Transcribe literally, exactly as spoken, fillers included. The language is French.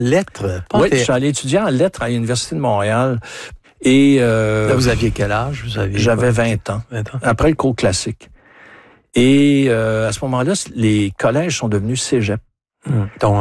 Lettres? Pas Oui, fait. je suis allé étudier en lettres à l'Université de Montréal. Et euh, Là, vous aviez quel âge? Vous aviez j'avais quoi? vingt ans. vingt ans. Après le cours classique. Et euh, à ce moment-là, les collèges sont devenus cégep. Hum. Donc,